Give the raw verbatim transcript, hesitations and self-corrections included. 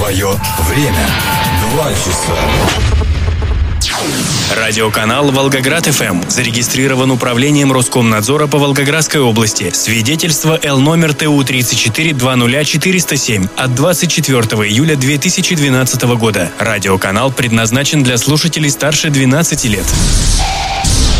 Твое время. Два часа. Радиоканал «Волгоград-ФМ» зарегистрирован управлением Роскомнадзора по Волгоградской области. Свидетельство Л номер Т У тридцать четыре двадцать ноль четыреста семь от двадцать четвёртого июля две тысячи двенадцатого года. Радиоканал предназначен для слушателей старше двенадцати лет.